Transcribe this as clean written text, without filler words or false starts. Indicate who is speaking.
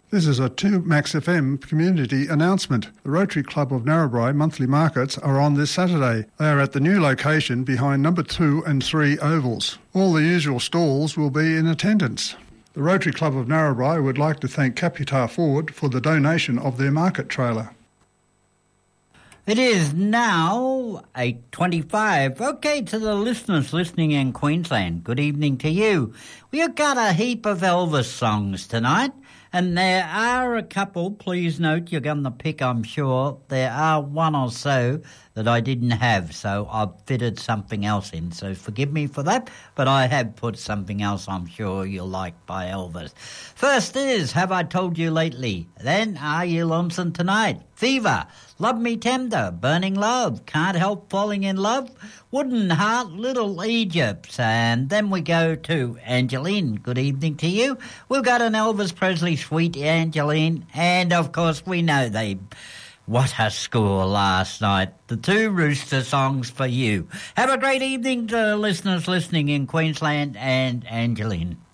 Speaker 1: This is a 2 Max FM community announcement. The Rotary Club of Narrabri monthly markets are on this Saturday. They are at the new location behind number 2 and 3 ovals. All the usual stalls will be in attendance. The Rotary Club of Narrabri would like to thank Caputar Ford for the donation of their market trailer.
Speaker 2: It is now 8:25. Okay, to the listeners listening in Queensland, good evening to you. We've got a heap of Elvis songs tonight, and there are a couple, please note, you're going to pick, I'm sure. There are one or so that I didn't have, so I've fitted something else in, so forgive me for that, but I have put something else I'm sure you'll like by Elvis. First is Have I Told You Lately? Then Are You Lonesome Tonight? Fever, Love Me Tender, Burning Love, Can't Help Falling in Love, Wooden Heart, Little Egypt. And then we go to Angeline. Good evening to you. We've got an Elvis Presley Sweet Angeline, and of course we know what a score last night. The 2 Rooster songs for you. Have a great evening to listeners listening in Queensland and Angeline.